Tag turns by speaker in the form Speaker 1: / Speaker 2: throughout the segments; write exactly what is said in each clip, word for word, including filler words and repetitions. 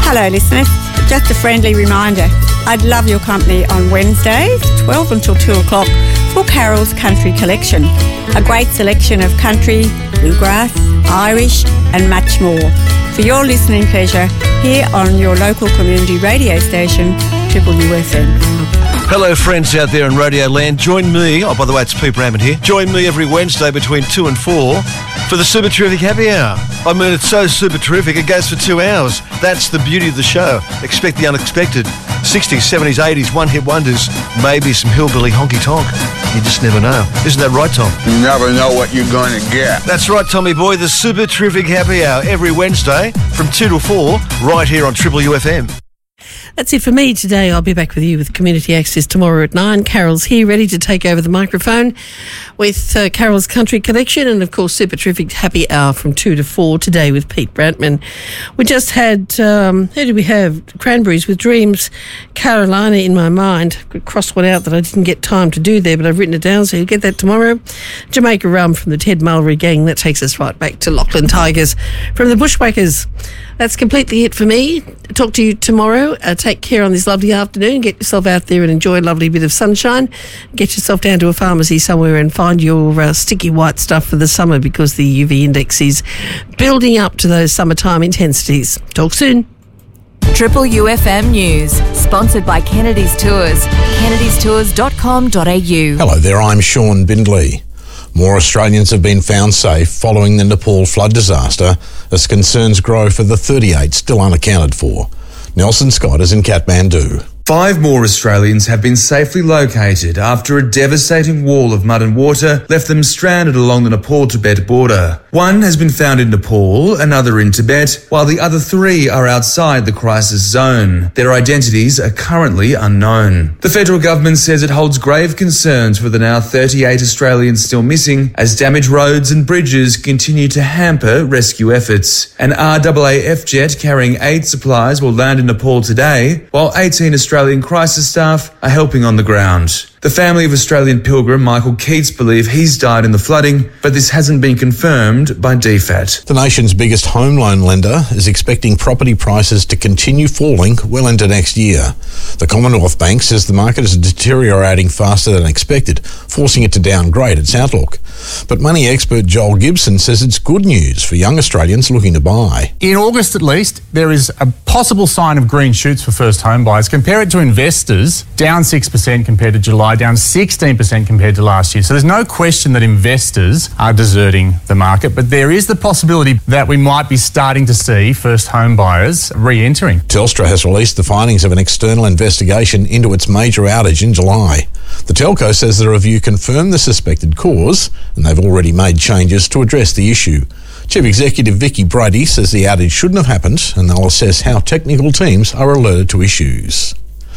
Speaker 1: Hello listeners, just a friendly reminder, I'd love your company on Wednesdays, twelve until two o'clock for Carol's Country Collection. A great selection of country, bluegrass, Irish and much more. For your listening pleasure here on your local community radio station, Triple U F M.
Speaker 2: Hello friends out there in Radio Land. Join me, oh by the way it's Pete Bramman here, join me every Wednesday between two and four for the Super Terrific Happy Hour. I mean it's so super terrific it goes for two hours. That's the beauty of the show. Expect the unexpected. sixties, seventies, eighties, one-hit wonders, maybe some hillbilly honky-tonk. You just never know. Isn't that right, Tom?
Speaker 3: You never know what you're going to get.
Speaker 2: That's right, Tommy boy. The Super Terrific Happy Hour every Wednesday from two to four right here on Triple U F M.
Speaker 4: That's it for me today. I'll be back with you with Community Access tomorrow at nine. Carol's here, ready to take over the microphone with uh, Carol's Country Collection and, of course, Super Terrific Happy Hour from two to four today with Pete Bramman. We just had, um, who did we have? Cranberries with Dreams, Carolina in my mind. Could cross one out that I didn't get time to do there, but I've written it down, so you'll get that tomorrow. Jamaica Rum from the Ted Mullery Gang. That takes us right back to Lachlan Tigers from the Bushwhackers. That's completely it for me. Talk to you tomorrow. Uh, take care on this lovely afternoon. Get yourself out there and enjoy a lovely bit of sunshine. Get yourself down to a pharmacy somewhere and find your uh, sticky white stuff for the summer because the U V index is building up to those summertime intensities. Talk soon.
Speaker 5: Triple U F M News, sponsored by Kennedy's Tours. kennedys tours dot com dot a u.
Speaker 6: Hello there, I'm Sean Bindley. More Australians have been found safe following the Nepal flood disaster as concerns grow for the thirty-eight still unaccounted for. Nelson Scott is in Kathmandu.
Speaker 7: Five more Australians have been safely located after a devastating wall of mud and water left them stranded along the Nepal-Tibet border. One has been found in Nepal, another in Tibet, while the other three are outside the crisis zone. Their identities are currently unknown. The federal government says it holds grave concerns for the now thirty-eight Australians still missing as damaged roads and bridges continue to hamper rescue efforts. An R A A F jet carrying aid supplies will land in Nepal today, while eighteen Australian crisis staff are helping on the ground. The family of Australian pilgrim Michael Keats believe he's died in the flooding, but this hasn't been confirmed by D F A T.
Speaker 6: The nation's biggest home loan lender is expecting property prices to continue falling well into next year. The Commonwealth Bank says the market is deteriorating faster than expected, forcing it to downgrade its outlook. But money expert Joel Gibson says it's good news for young Australians looking to buy.
Speaker 8: In August at least, there is a possible sign of green shoots for first home buyers. Compare it to investors, down six percent compared to July, down sixteen percent compared to last year. So there's no question that investors are deserting the market, but there is the possibility that we might be starting to see first home buyers re-entering.
Speaker 6: Telstra has released the findings of an external investigation into its major outage in July. The telco says the review confirmed the suspected cause, and they've already made changes to address the issue. Chief Executive Vicky Brady says the outage shouldn't have happened, and they'll assess how technical teams are alerted to issues.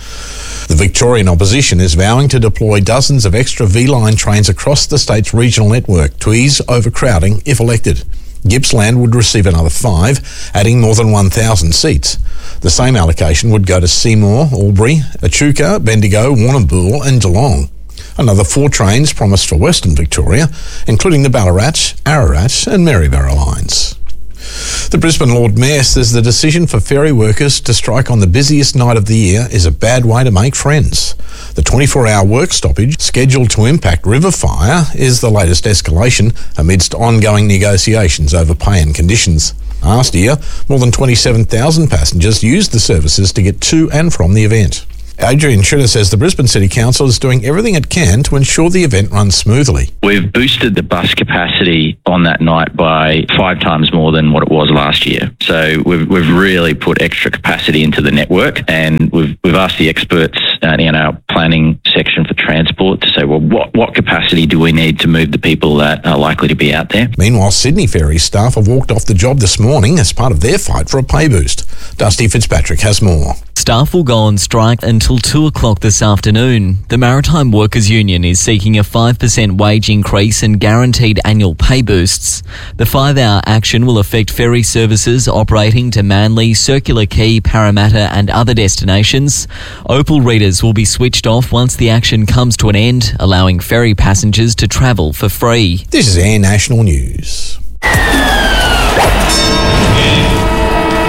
Speaker 6: The Victorian opposition is vowing to deploy dozens of extra V-Line trains across the state's regional network to ease overcrowding if elected. Gippsland would receive another five, adding more than one thousand seats. The same allocation would go to Seymour, Albury, Echuca, Bendigo, Warrnambool and Geelong. Another four trains promised for Western Victoria, including the Ballarat, Ararat and Maryborough lines. The Brisbane Lord Mayor says the decision for ferry workers to strike on the busiest night of the year is a bad way to make friends. The twenty-four hour work stoppage scheduled to impact River Fire is the latest escalation amidst ongoing negotiations over pay and conditions. Last year, more than twenty-seven thousand passengers used the services to get to and from the event. Adrian Schroeder says the Brisbane City Council is doing everything it can to ensure the event runs smoothly.
Speaker 9: We've boosted the bus capacity on that night by five times more than what it was last year. So we've we've really put extra capacity into the network, and we've we've asked the experts uh, in our planning section for transport to say, well, what, what capacity do we need to move the people that are likely to be out there?
Speaker 6: Meanwhile, Sydney Ferry staff have walked off the job this morning as part of their fight for a pay boost. Dusty Fitzpatrick has more.
Speaker 10: Staff will go on strike until two o'clock this afternoon. The Maritime Workers Union is seeking a five percent wage increase and guaranteed annual pay boosts. The five-hour action will affect ferry services operating to Manly, Circular Quay, Parramatta and other destinations. Opal readers will be switched off once the action comes to an end, allowing ferry passengers to travel for free.
Speaker 6: This is Air National News.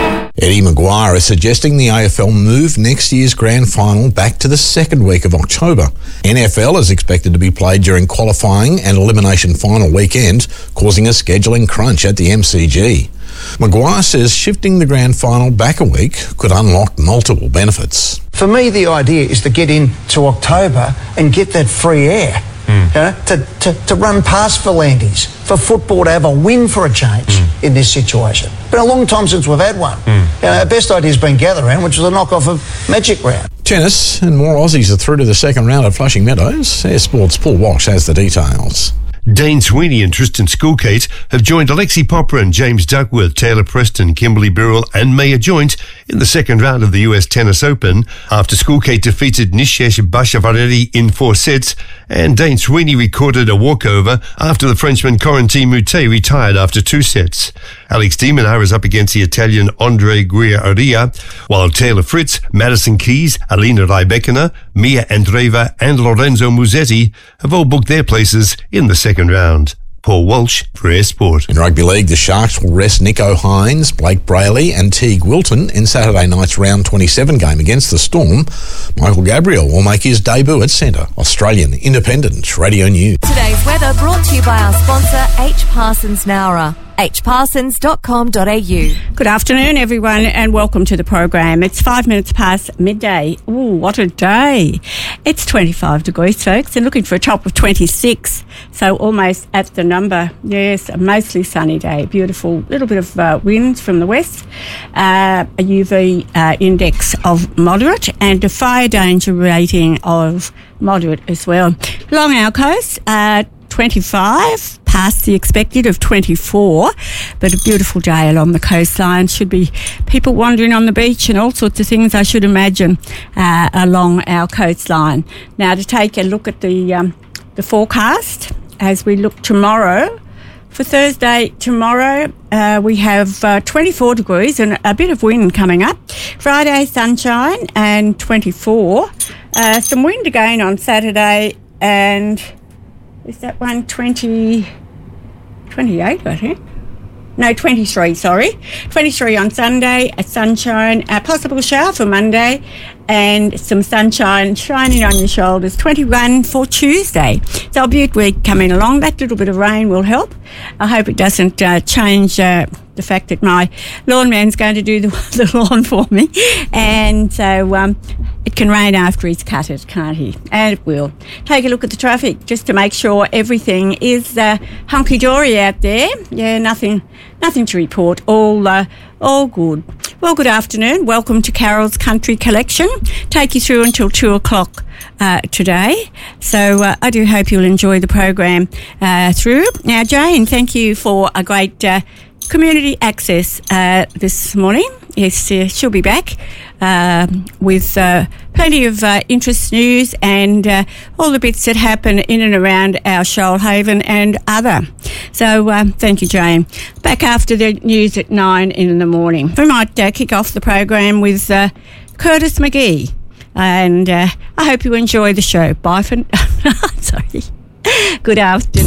Speaker 6: Eddie Maguire is suggesting the A F L move next year's grand final back to the second week of October. N F L is expected to be played during qualifying and elimination final weekend, causing a scheduling crunch at the M C G. Maguire says shifting the grand final back a week could unlock multiple benefits.
Speaker 11: For me, the idea is to get into October and get that free air. Mm. You know, to, to, to run past Volandes, for football to have a win for a change mm. in this situation. It's been a long time since we've had one. Mm. You know, our best idea has been Gather Round, which was a knockoff of Magic Round.
Speaker 6: Tennis and more Aussies are through to the second round at Flushing Meadows. Air Sports' Paul Walsh has the details.
Speaker 12: Dane Sweeney and Tristan Schoolkate have joined Alexi Popper and James Duckworth, Taylor Preston, Kimberly Birrell and Maya Joint in the second round of the U S Tennis Open after Schoolkate defeated Nishesh Bashavaredi in four sets and Dane Sweeney recorded a walkover after the Frenchman Corentin Moutet retired after two sets. Alex de Minaur is up against the Italian Andre Guerrilla, while Taylor Fritz, Madison Keys, Alina Rybakina, Mia Andreeva and Lorenzo Musetti have all booked their places in the second round. Paul Walsh for Air Sport.
Speaker 6: In rugby league, the Sharks will rest Nico Hines, Blake Brayley and Teague Wilton in Saturday night's round twenty-seven game against the Storm. Michael Gabriel will make his debut at centre. Australian Independent Radio News.
Speaker 5: Today's weather brought to you by our sponsor H Parsons Nowra. h parsons dot com dot a u.
Speaker 1: Good afternoon, everyone, and welcome to the program. It's five minutes past midday. Ooh, what a day. It's twenty-five degrees, folks, and looking for a top of twenty-six, so almost at the number. Yes, a mostly sunny day. Beautiful. Little bit of uh, wind from the west. Uh, a U V uh, index of moderate and a fire danger rating of moderate as well. Along our coast, uh, twenty-five, past the expected of twenty-four, but a beautiful day along the coastline. Should be people wandering on the beach and all sorts of things, I should imagine, uh, along our coastline. Now, to take a look at the um, the forecast as we look tomorrow. For Thursday, tomorrow, uh, we have uh, twenty-four degrees and a bit of wind coming up. Friday, sunshine and twenty-four. Uh, some wind again on Saturday and... Is that one twenty, twenty-eight, I think? No, twenty-three, sorry. twenty-three on Sunday, a sunshine, a possible shower for Monday, and some sunshine shining on your shoulders. twenty-one for Tuesday. So a beaut week coming along. That little bit of rain will help. I hope it doesn't uh, change uh, the fact that my lawn man's going to do the, the lawn for me. And so um, it can rain after he's cut it, can't he? And it will. Take a look at the traffic just to make sure everything is uh, hunky-dory out there. Yeah, nothing nothing to report. All uh, all good. Well, good afternoon. Welcome to Carol's Country Collection. Take you through until two o'clock uh, today. So uh, I do hope you'll enjoy the program uh, through. Now, Jane, thank you for a great uh, community access uh, this morning. Yes, uh, she'll be back uh, with uh, plenty of uh, interest news and uh, all the bits that happen in and around our Shoalhaven and other. So uh, thank you, Jane. Back after the news at nine in the morning. We might uh, kick off the program with uh, Curtis McGee. And uh, I hope you enjoy the show. Bye for... Sorry. Good afternoon.